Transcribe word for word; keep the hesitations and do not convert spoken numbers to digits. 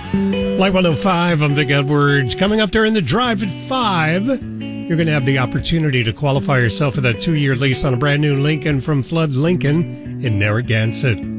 Live one oh five, I'm Vic Edwards. Coming up during the drive at five, you're going to have the opportunity to qualify yourself for that two-year lease on a brand new Lincoln from Flood Lincoln in Narragansett.